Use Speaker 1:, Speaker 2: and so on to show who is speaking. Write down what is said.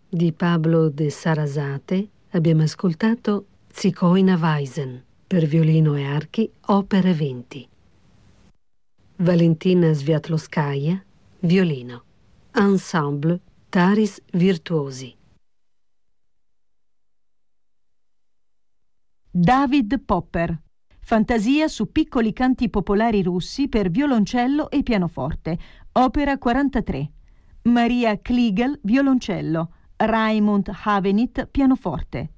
Speaker 1: Di Pablo de Sarasate abbiamo ascoltato Zigeuner Weisen per violino e archi, opere 20. Valentina Sviatlowskaja, violino. Ensemble Taris Virtuosi.
Speaker 2: David Popper. Fantasia su piccoli canti popolari russi per violoncello e pianoforte. Opera 43. Maria Kliegel, violoncello. Raimund Havenit, pianoforte.